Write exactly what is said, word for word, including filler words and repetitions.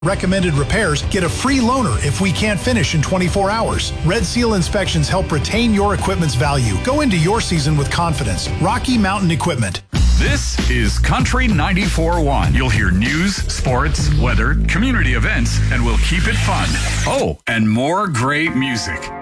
recommended repairs, get a free loaner if we can't finish in twenty-four hours. Red Seal inspections help retain your equipment's value. Go into your season with confidence. Rocky Mountain Equipment. This is Country ninety-four point one. You'll hear news, sports, weather, community events, and we'll keep it fun. Oh, and more great music.